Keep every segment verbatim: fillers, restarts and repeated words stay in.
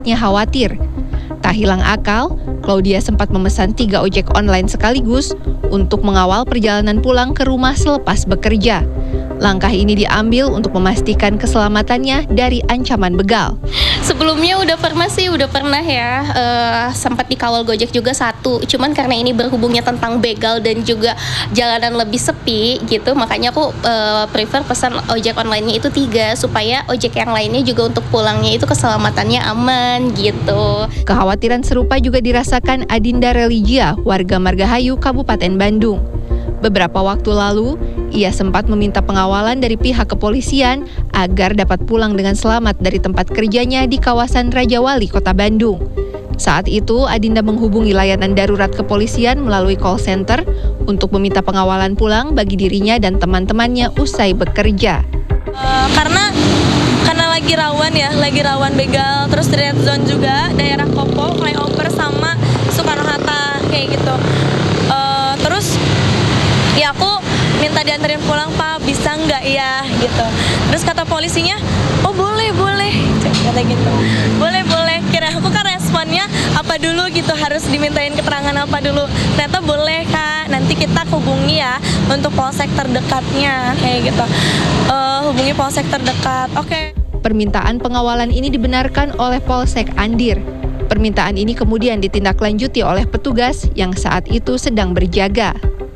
khawatir. Tak hilang akal, Claudia sempat memesan tiga ojek online sekaligus untuk mengawal perjalanan pulang ke rumah selepas bekerja. Langkah ini diambil untuk memastikan keselamatannya dari ancaman begal. Sebelumnya udah pernah sih, udah pernah ya, uh, sempat dikawal Gojek juga satu. Cuman karena ini berhubungnya tentang begal dan juga jalanan lebih sepi gitu, makanya aku uh, prefer pesan ojek online-nya itu tiga, supaya ojek yang lainnya juga untuk pulangnya itu keselamatannya aman gitu. Kekhawatiran serupa juga dirasakan Adinda Religia, warga Margahayu, Kabupaten Bandung. Beberapa waktu lalu, ia sempat meminta pengawalan dari pihak kepolisian agar dapat pulang dengan selamat dari tempat kerjanya di kawasan Raja Wali, Kota Bandung. Saat itu, Adinda menghubungi layanan darurat kepolisian melalui call center untuk meminta pengawalan pulang bagi dirinya dan teman-temannya usai bekerja. Uh, karena karena lagi rawan ya, lagi rawan begal, terus red zone juga, daerah Kopo, flyover sama Soekarno-Hatta kayak gitu. Uh, terus ya aku minta dianterin pulang, Pak, bisa nggak ya gitu. Terus kata polisinya, oh boleh boleh, kata gitu, boleh boleh. Kira aku kan responnya apa dulu gitu, harus dimintain keterangan apa dulu. Ternyata boleh Kak, nanti kita hubungi ya untuk polsek terdekatnya kayak gitu. Uh, hubungi polsek terdekat, oke. Okay. Permintaan pengawalan ini dibenarkan oleh Polsek Andir. Permintaan ini kemudian ditindaklanjuti oleh petugas yang saat itu sedang berjaga.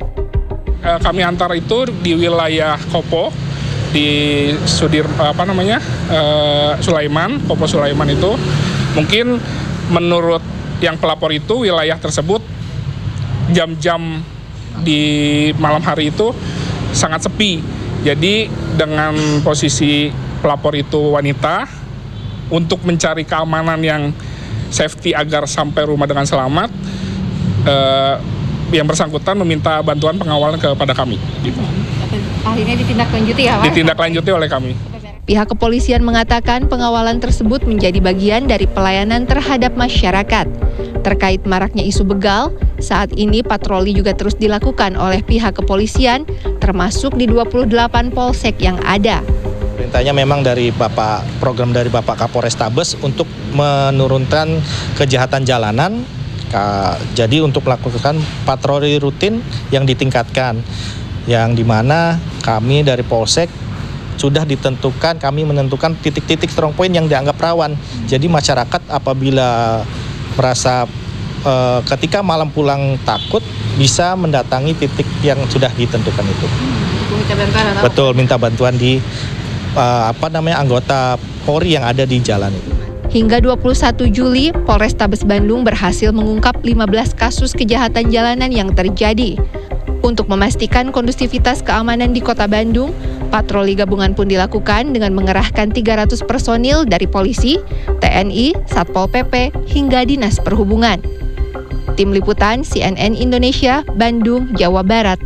Kami antar itu di wilayah Kopo, di Sudir apa namanya uh, Sulaiman, Kopo Sulaiman itu. Mungkin menurut yang pelapor itu wilayah tersebut jam-jam di malam hari itu sangat sepi. Jadi dengan posisi pelapor itu wanita, untuk mencari keamanan yang safety agar sampai rumah dengan selamat, uh, yang bersangkutan meminta bantuan pengawalan kepada kami. Gitu. Akhirnya ditindaklanjuti ya, Pak? Ditindaklanjuti oleh kami. Pihak kepolisian mengatakan pengawalan tersebut menjadi bagian dari pelayanan terhadap masyarakat. Terkait maraknya isu begal, saat ini patroli juga terus dilakukan oleh pihak kepolisian, termasuk di dua puluh delapan polsek yang ada. Perintahnya memang dari Bapak, program dari Bapak Kapolrestabes untuk menurunkan kejahatan jalanan. Jadi untuk melakukan patroli rutin yang ditingkatkan, yang dimana kami dari Polsek sudah ditentukan, kami menentukan titik-titik strong point yang dianggap rawan. Jadi masyarakat apabila merasa e, ketika malam pulang takut, bisa mendatangi titik yang sudah ditentukan itu. Hmm, minta bantuan atau? Betul, minta bantuan di e, apa namanya anggota Polri yang ada di jalan itu. Hingga dua puluh satu Juli, Polrestabes Bandung berhasil mengungkap lima belas kasus kejahatan jalanan yang terjadi. Untuk memastikan kondusivitas keamanan di Kota Bandung, patroli gabungan pun dilakukan dengan mengerahkan tiga ratus personil dari polisi, T N I, Satpol P P, hingga Dinas Perhubungan. Tim Liputan C N N Indonesia, Bandung, Jawa Barat.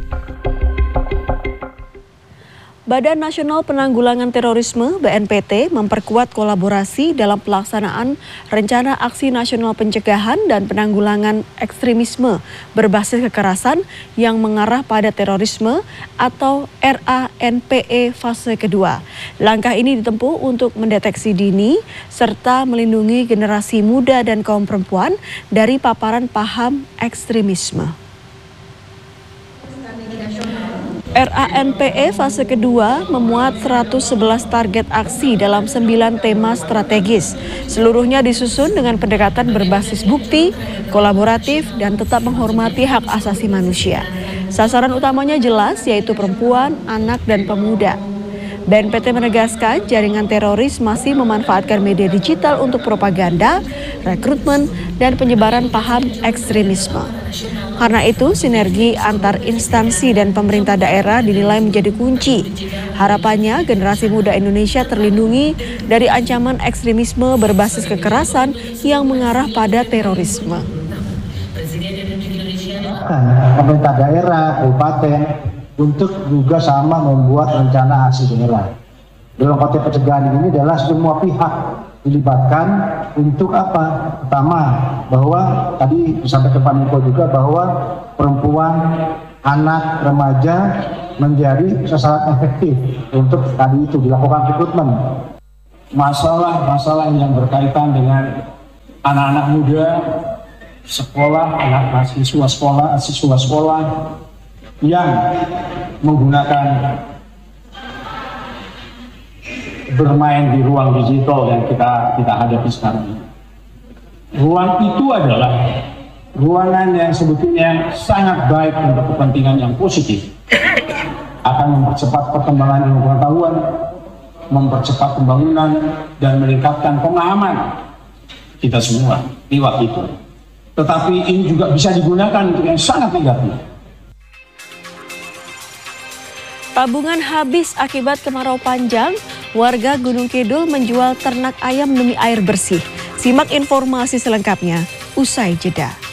Badan Nasional Penanggulangan Terorisme B N P T memperkuat kolaborasi dalam pelaksanaan Rencana Aksi Nasional Pencegahan dan Penanggulangan Ekstremisme berbasis kekerasan yang mengarah pada terorisme atau R A N P E fase kedua. Langkah ini ditempuh untuk mendeteksi dini serta melindungi generasi muda dan kaum perempuan dari paparan paham ekstremisme. R A N P E fase kedua memuat seratus sebelas target aksi dalam sembilan tema strategis. Seluruhnya disusun dengan pendekatan berbasis bukti, kolaboratif, dan tetap menghormati hak asasi manusia. Sasaran utamanya jelas, yaitu perempuan, anak, dan pemuda. B N P T menegaskan jaringan teroris masih memanfaatkan media digital untuk propaganda, rekrutmen, dan penyebaran paham ekstremisme. Karena itu, sinergi antar instansi dan pemerintah daerah dinilai menjadi kunci. Harapannya, generasi muda Indonesia terlindungi dari ancaman ekstremisme berbasis kekerasan yang mengarah pada terorisme. Pemerintah daerah, kabupaten, untuk juga sama membuat rencana aksi daerah. Dalam konteks pencegahan ini adalah semua pihak dilibatkan untuk apa? Pertama, bahwa tadi disampaikan Pak Menko juga bahwa perempuan, anak, remaja menjadi sasaran efektif untuk tadi itu dilakukan rekrutmen. Masalah-masalah yang berkaitan dengan anak-anak muda sekolah, anak mahasiswa sekolah, siswa sekolah yang menggunakan bermain di ruang digital yang kita kita hadapi sekarang ini. Ruang itu adalah ruangan yang sebetulnya sangat baik untuk kepentingan yang positif, akan mempercepat perkembangan ilmu pengetahuan, mempercepat pembangunan, dan meningkatkan pemahaman kita semua di waktu itu. Tetapi ini juga bisa digunakan untuk yang sangat negatif. Tabungan habis akibat kemarau panjang, warga Gunung Kidul menjual ternak ayam demi air bersih. Simak informasi selengkapnya usai jeda.